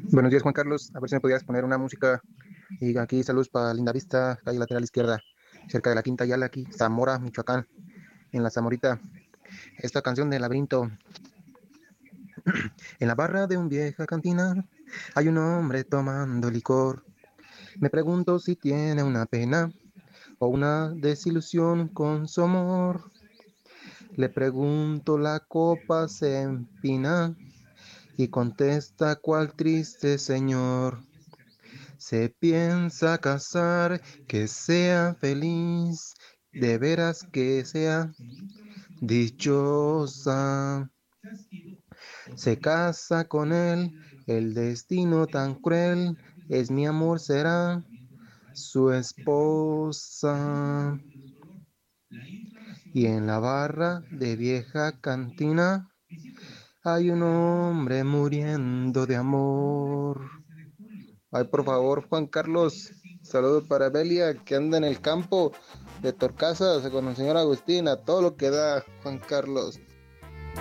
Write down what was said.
Buenos días, Juan Carlos. A ver si me podías poner una música. Y aquí saludos para Linda Vista, calle lateral izquierda, cerca de la Quinta Yala, aquí, Zamora, Michoacán, en la Zamorita. Esta canción de Laberinto. En la barra de un vieja cantina hay un hombre tomando licor. Me pregunto si tiene una pena o una desilusión con su amor. Le pregunto, la copa se empina y contesta, cuál triste señor. Se piensa casar, que sea feliz, de veras que sea dichosa. Se casa con él, el destino tan cruel, es mi amor, será su esposa. Y en la barra de vieja cantina hay un hombre muriendo de amor. Ay, por favor, Juan Carlos, saludos para Belia, que anda en el campo de Torcasas con el señor Agustín, a todo lo que da, Juan Carlos.